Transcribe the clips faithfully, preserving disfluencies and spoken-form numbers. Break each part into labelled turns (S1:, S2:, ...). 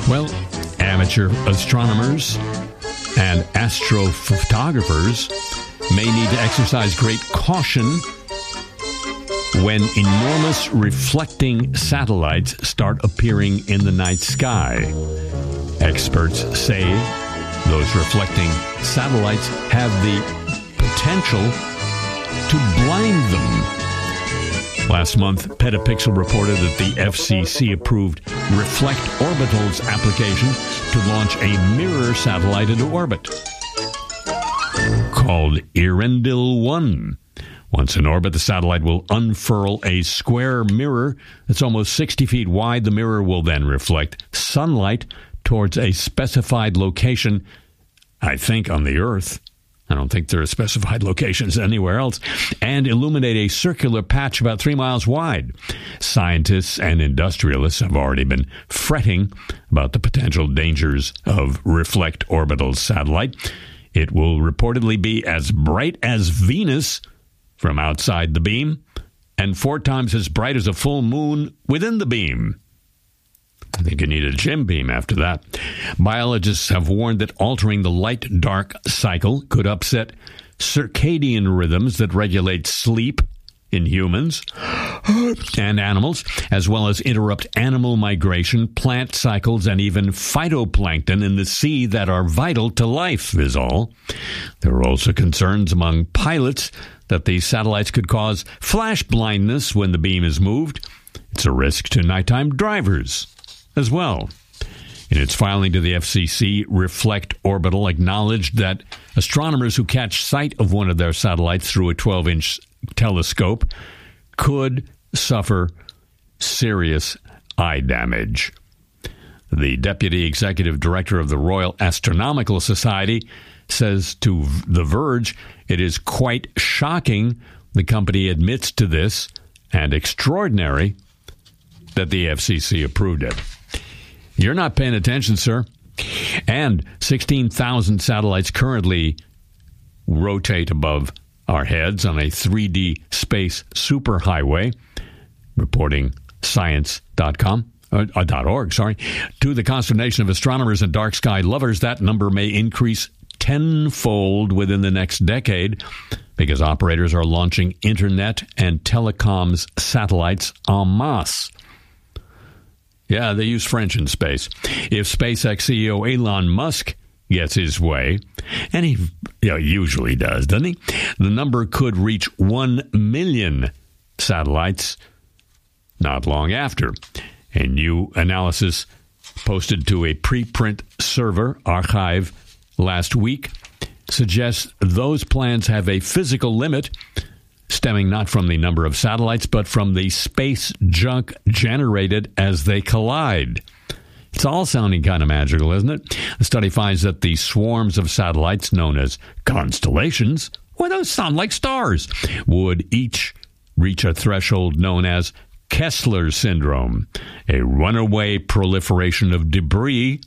S1: Well, amateur astronomers and astrophotographers may need to exercise great caution when enormous reflecting satellites start appearing in the night sky. Experts say those reflecting satellites have the potential to blind them. Last month, Petapixel reported that the F C C approved Reflect Orbital's application to launch a mirror satellite into orbit called Earendil one. Once in orbit, the satellite will unfurl a square mirror that's almost sixty feet wide. The mirror will then reflect sunlight towards a specified location, I think on the Earth. I don't think there are specified locations anywhere else, and illuminate a circular patch about three miles wide. Scientists and industrialists have already been fretting about the potential dangers of Reflect Orbital's satellite. It will reportedly be as bright as Venus from outside the beam, and four times as bright as a full moon within the beam. I think you need a gym beam after that. Biologists have warned that altering the light-dark cycle could upset circadian rhythms that regulate sleep in humans and animals, as well as interrupt animal migration, plant cycles, and even phytoplankton in the sea that are vital to life, is all. There are also concerns among pilots that these satellites could cause flash blindness when the beam is moved. It's a risk to nighttime drivers as well. In its filing to the F C C, Reflect Orbital acknowledged that astronomers who catch sight of one of their satellites through a twelve-inch telescope could suffer serious eye damage. The deputy executive director of the Royal Astronomical Society says to The Verge, it is quite shocking the company admits to this, and extraordinary that the F C C approved it. You're not paying attention, sir. And sixteen thousand satellites currently rotate above our heads on a three D space superhighway, reporting science dot com. Uh, .org, sorry. To the consternation of astronomers and dark sky lovers, that number may increase tenfold within the next decade because operators are launching internet and telecoms satellites en masse. Yeah, they use French in space. If SpaceX C E O Elon Musk gets his way, and he you know, usually does, doesn't he? The number could reach one million satellites not long after. A new analysis posted to a preprint server archive last week suggests those plans have a physical limit stemming not from the number of satellites, but from the space junk generated as they collide. It's all sounding kind of magical, isn't it? The study finds that the swarms of satellites, known as constellations, well, those sound like stars, would each reach a threshold known as Kessler syndrome, a runaway proliferation of debris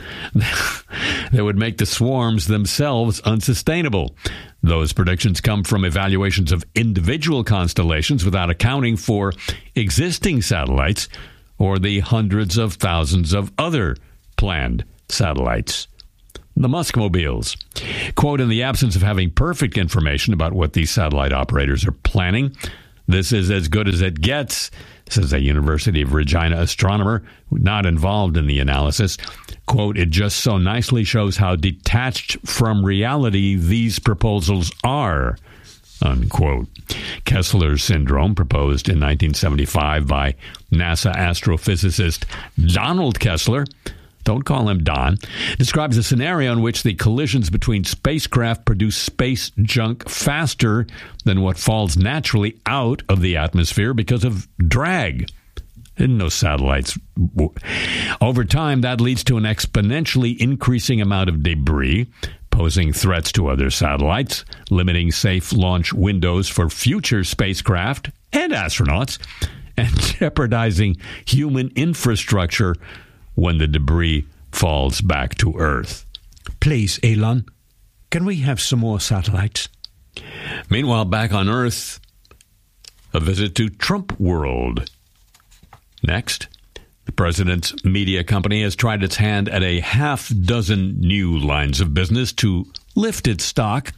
S1: that would make the swarms themselves unsustainable. Those predictions come from evaluations of individual constellations without accounting for existing satellites or the hundreds of thousands of other planned satellites. The Muskmobiles. Quote, in the absence of having perfect information about what these satellite operators are planning, this is as good as it gets, says a University of Regina astronomer not involved in the analysis. Quote, it just so nicely shows how detached from reality these proposals are, unquote. Kessler syndrome, proposed in nineteen seventy-five by NASA astrophysicist Donald Kessler, don't call him Don, describes a scenario in which the collisions between spacecraft produce space junk faster than what falls naturally out of the atmosphere because of drag. Didn't know satellites. Over time, that leads to an exponentially increasing amount of debris, posing threats to other satellites, limiting safe launch windows for future spacecraft and astronauts, and jeopardizing human infrastructure when the debris falls back to Earth.
S2: Please, Elon, can we have some more satellites?
S1: Meanwhile, back on Earth, a visit to Trump World. Next, The president's media company has tried its hand at a half dozen new lines of business to lift its stock,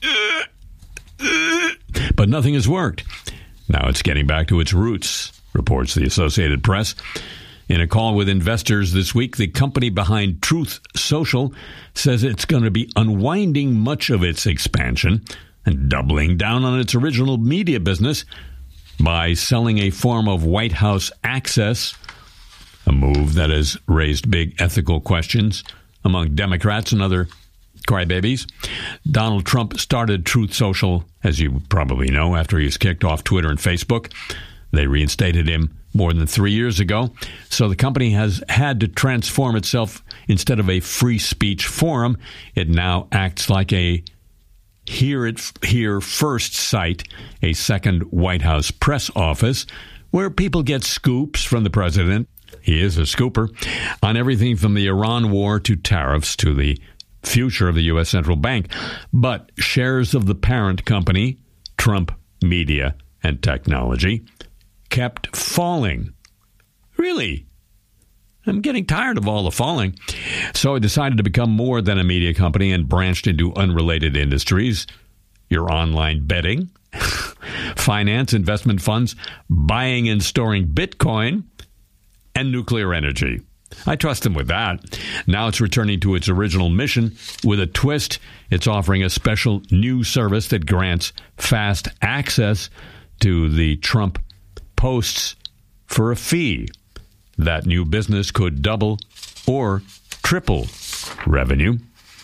S1: but nothing has worked. Now it's getting back to its roots, reports the Associated Press. In a call with investors this week, the company behind Truth Social says it's going to be unwinding much of its expansion and doubling down on its original media business by selling a form of White House access, a move that has raised big ethical questions among Democrats and other crybabies. Donald Trump started Truth Social, as you probably know, after he was kicked off Twitter and Facebook. They reinstated him more than three years ago. So the company has had to transform itself. Instead of a free speech forum, it now acts like a Hear It Here First site, a second White House press office, where people get scoops from the president. He is a scooper on everything from the Iran war to tariffs to the future of the U S central bank. But shares of the parent company, Trump Media and Technology, kept falling. Really? I'm getting tired of all the falling. So I decided to become more than a media company and branched into unrelated industries. Your online betting, finance, investment funds, buying and storing Bitcoin, and nuclear energy. I trust them with that. Now it's returning to its original mission with a twist. It's offering a special new service that grants fast access to the Trump posts for a fee. That new business could double or triple revenue.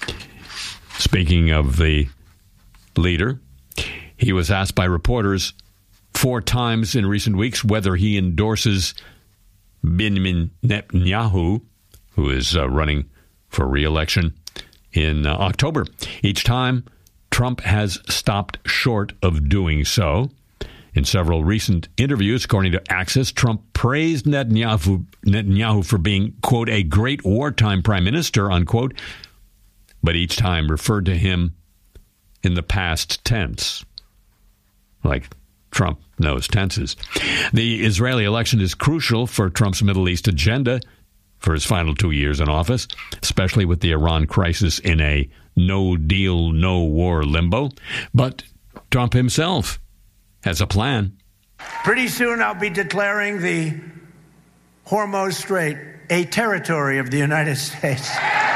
S1: Speaking of the leader, he was asked by reporters four times in recent weeks whether he endorses Benjamin Netanyahu, who is uh, running for re-election in uh, October. Each time, Trump has stopped short of doing so. In several recent interviews, according to Axios, Trump praised Netanyahu, Netanyahu for being, quote, a great wartime prime minister, unquote, but each time referred to him in the past tense, like Trump knows tenses. The Israeli election is crucial for Trump's Middle East agenda for his final two years in office, especially with the Iran crisis in a no-deal, no-war limbo. But Trump himself has a plan.
S3: Pretty soon I'll be declaring the Hormuz Strait a territory of the United States.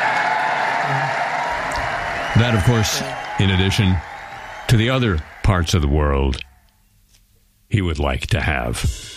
S1: That, of course, in addition to the other parts of the world he would like to have.